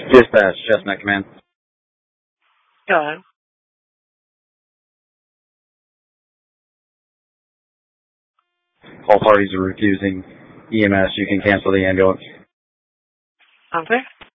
Dispatch, Chestnut Command. Go ahead. All parties are refusing EMS. You can cancel the ambulance. Okay.